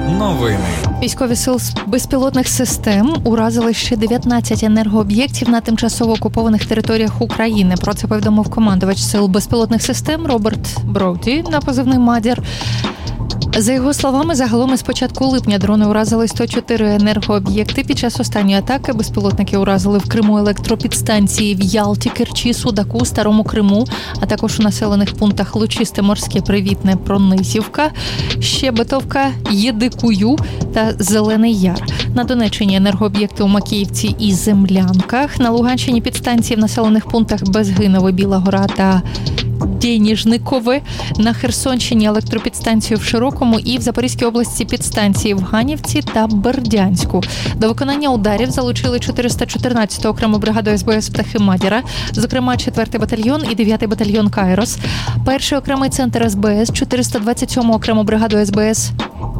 Новини. Військові сил безпілотних систем уразили ще 19 енергооб'єктів на тимчасово окупованих територіях України. Про це повідомив командувач сил безпілотних систем Роберт Броуді на позивний «Мадір». За його словами, загалом із початку липня дрони уразили 104 енергооб'єкти. Під час останньої атаки безпілотники уразили в Криму електропідстанції в Ялті, Керчі, Судаку, Старому Криму, а також у населених пунктах Лучисте, Морське, Привітне, Пронизівка, Щебетовка, Єдикую та Зелений Яр. На Донеччині енергооб'єкти у Макіївці і Землянках. На Луганщині підстанції в населених пунктах Безгинове, Біла Гора та Деніжникове, на Херсонщині електропідстанцію в Широкому і в Запорізькій області підстанції в Ганівці та Бердянську. До виконання ударів залучили 414-ту окрему бригаду СБС «Птахи Мадіра», зокрема 4-й батальйон і 9-й батальйон «Кайрос», 1-й окремий центр СБС, 427-му окрему бригаду СБС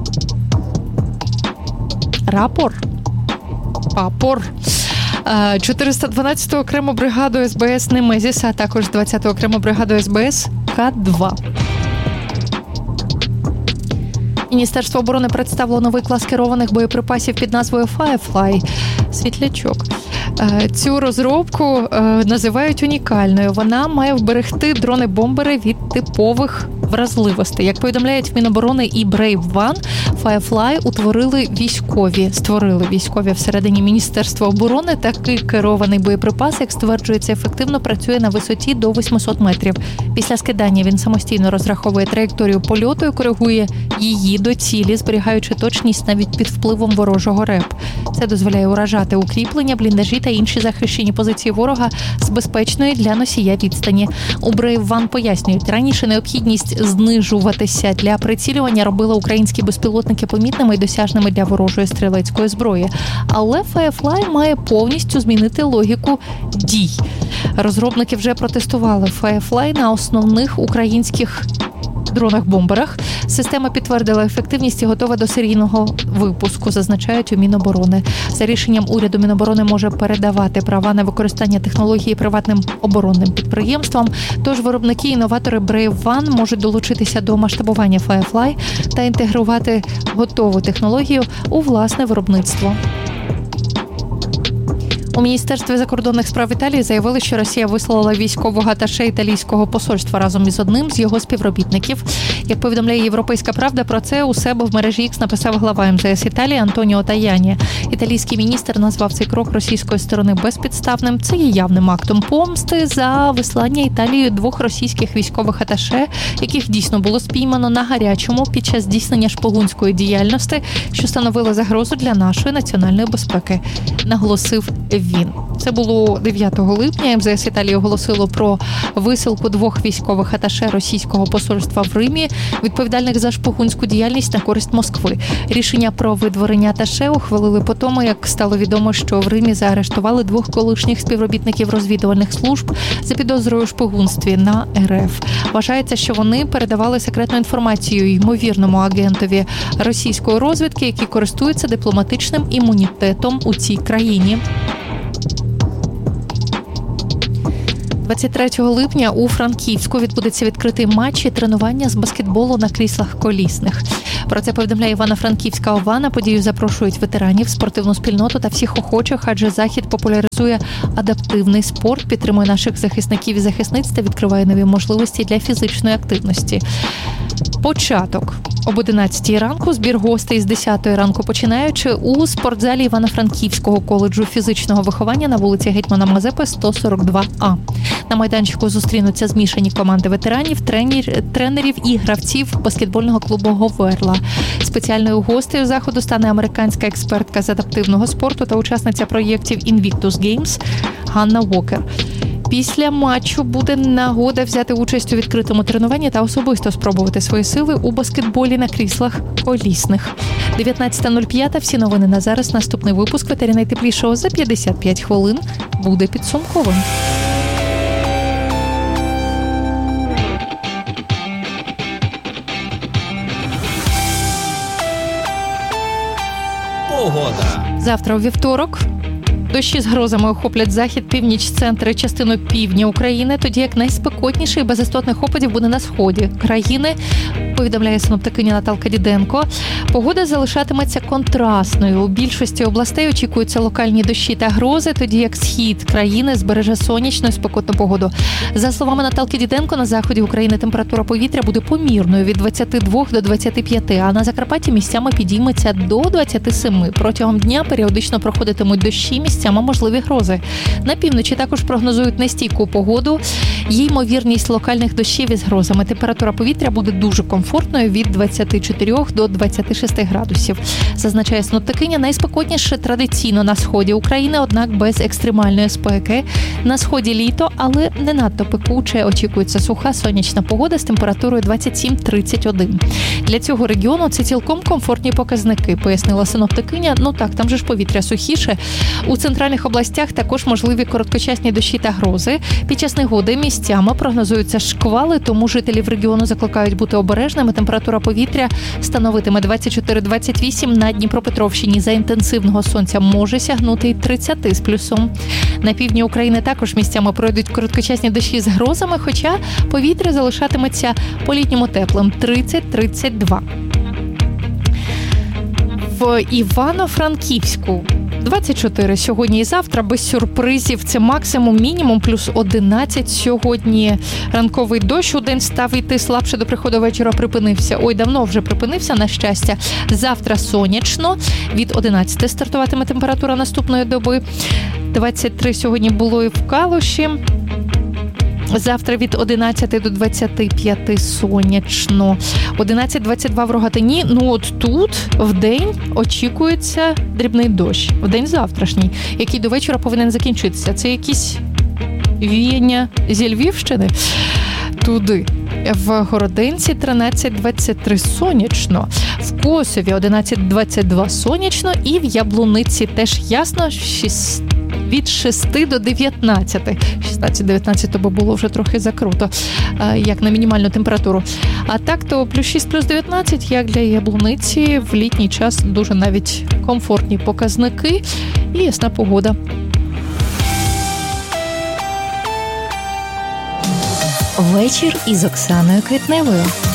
«Папор», 412-ту окрему бригаду СБС «Немезіс», а також 20-ту окрему бригаду СБС К-2. Міністерство оборони представило новий клас керованих боєприпасів під назвою Firefly – «Світлячок». Цю розробку називають унікальною. Вона має вберегти дрони-бомбери від типових вразливостей. Як повідомляють в Міноборони і Brave One, Firefly створили військові всередині Міністерства оборони. Такий керований боєприпас, як стверджується, ефективно працює на висоті до 800 метрів. Після скидання він самостійно розраховує траєкторію польоту і коригує її до цілі, зберігаючи точність навіть під впливом ворожого РЕП. Це дозволяє уражати укріплення, бліндажі та інші захищені позиції ворога з безпечної для носія відстані. У Brave One пояснюють, раніше необхідність знижуватися для прицілювання робила українські безпілотники помітними і досяжними для ворожої стрілецької зброї. Але Firefly має повністю змінити логіку дій. Розробники вже протестували Firefly на основних українських дронах-бомберах. Система підтвердила ефективність і готова до серійного випуску, зазначають у Міноборони. За рішенням уряду Міноборони може передавати права на використання технології приватним оборонним підприємствам. Тож виробники і інноватори Brave One можуть долучитися до масштабування Firefly та інтегрувати готову технологію у власне виробництво. У Міністерстві закордонних справ Італії заявили, що Росія вислала військового аташе італійського посольства разом із одним з його співробітників. Як повідомляє «Європейська правда», про це у себе в мережі X написав глава МЗС Італії Антоніо Таяні. Італійський міністр назвав цей крок російської сторони безпідставним. Це є явним актом помсти за вислання Італією 2 російських військових аташе, яких дійсно було спіймано на гарячому під час здійснення шпигунської діяльності, що становило загрозу для нашої національної безпеки, наголосив він. Це було 9 липня. МЗС Італії оголосило про висилку 2 військових аташе російського посольства в Римі, відповідальних за шпигунську діяльність на користь Москви. Рішення про видворення аташе ухвалили по тому, як стало відомо, що в Римі заарештували 2 колишніх співробітників розвідувальних служб за підозрою у шпигунстві на РФ. Вважається, що вони передавали секретну інформацію ймовірному агентові російської розвідки, який користується дипломатичним імунітетом у цій країні. 23 липня у Франківську відбудеться відкритий матч і тренування з баскетболу на кріслах колісних. Про це повідомляє Івано-Франківська ОВА. На подію запрошують ветеранів, спортивну спільноту та всіх охочих, адже захід популяризує адаптивний спорт, підтримує наших захисників і захисниць та відкриває нові можливості для фізичної активності. Початок об 11 ранку, збір гостей з 10 ранку починаючи у спортзалі Івано-Франківського коледжу фізичного виховання на вулиці Гетьмана Мазепи, 142А. На майданчику зустрінуться змішані команди ветеранів, тренерів і гравців баскетбольного клубу «Говерла». Спеціальною гостею заходу стане американська експертка з адаптивного спорту та учасниця проєктів Invictus Games Ганна Уокер. Після матчу буде нагода взяти участь у відкритому тренуванні та особисто спробувати свої сили у баскетболі на кріслах колісних. 19:05. Всі новини на зараз. Наступний випуск «Ветері найтеплішого» за 55 хвилин буде підсумковим. Погода. Завтра у вівторок дощі з грозами охоплять захід, північ, центр і частину півдня України, тоді як найспекотніше і без істотних опадів буде на сході країни. повідомляє синоптикиня Наталка Діденко. Погода залишатиметься контрастною. У більшості областей очікуються локальні дощі та грози, тоді як схід країни збереже сонячну і спекотну погоду. За словами Наталки Діденко, на заході України температура повітря буде помірною від 22 до 25, а на Закарпатті місцями підійметься до 27. Протягом дня періодично проходитимуть дощі, місцями можливі грози. На півночі також прогнозують нестійку погоду. Є ймовірність локальних дощів із грозами. Температура повітря буде дуже комфортною від 24 до 26 градусів. Зазначає синоптикиня, найспекотніше традиційно на сході України, однак без екстремальної спеки. На сході літо, але не надто пекуче. Очікується суха сонячна погода з температурою 27-31. Для цього регіону це цілком комфортні показники, пояснила синоптикиня. Ну так, там же ж повітря сухіше. У центральних областях також можливі короткочасні дощі та грози. Під час негоди місцями прогнозуються шквали, тому жителів регіону закликають бути обережними. Температура повітря становитиме 24-28 на Дніпропетровщині. За інтенсивного сонця може сягнути й 30 з плюсом. На півдні України також місцями пройдуть короткочасні дощі з грозами, хоча повітря залишатиметься по-літньому теплим – 30-32. В Івано-Франківську 24 сьогодні і завтра, без сюрпризів. Це максимум, мінімум плюс 11. Сьогодні ранковий дощ у день став йти слабше, до приходу вечора припинився. Ой, давно вже припинився, на щастя. Завтра сонячно. Від 11 стартуватиме температура наступної доби. 23 сьогодні було і в Калуші. Завтра від 11 до 25 сонячно. 11-22 в Рогатині. Ну от тут в день очікується дрібний дощ. В день завтрашній, який до вечора повинен закінчитися. Це якісь віяння зі Львівщини. Туди. В Городинці 13-23 сонячно. В Косові 11-22 сонячно. І в Яблуниці теж ясно, від 6 до 19. 16-19 то було вже трохи закруто, як на мінімальну температуру. А так то плюс 6, плюс 19, як для Яблуниці, в літній час дуже навіть комфортні показники і ясна погода. Вечір із Оксаною Квітневою.